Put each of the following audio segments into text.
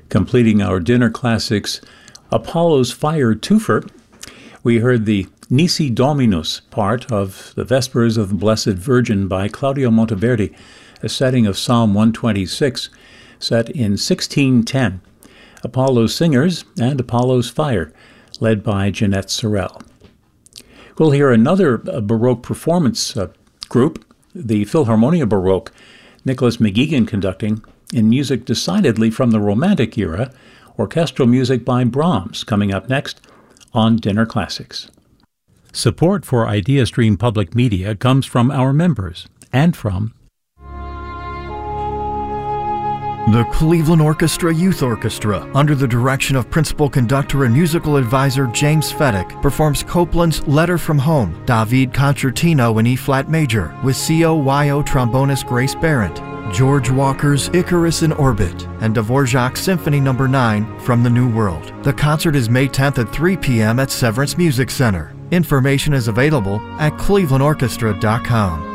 Completing our dinner classics, Apollo's Fire Twofer, we heard the Nisi Dominus part of the Vespers of the Blessed Virgin by Claudio Monteverdi, a setting of Psalm 126, set in 1610. Apollo's Singers and Apollo's Fire, led by Jeanette Sorel. We'll hear another Baroque performance group, the Philharmonia Baroque, Nicholas McGeegan conducting, in music decidedly from the Romantic era, orchestral music by Brahms, coming up next on Dinner Classics. Support for IdeaStream Public Media comes from our members and from the Cleveland Orchestra Youth Orchestra, under the direction of Principal Conductor and Musical Advisor James Fedek, performs Copland's Letter from Home, David Concertino in E-flat major, with COYO trombonist Grace Barrett, George Walker's Icarus in Orbit, and Dvorak's Symphony No. 9 from the New World. The concert is May 10th at 3 p.m. at Severance Music Center. Information is available at clevelandorchestra.com.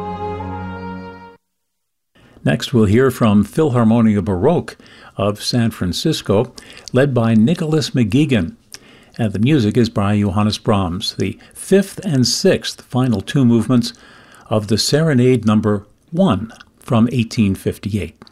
Next, we'll hear from Philharmonia Baroque of San Francisco, led by Nicholas McGeegan. And the music is by Johannes Brahms, the fifth and sixth final two movements of the Serenade No. 1 from 1858.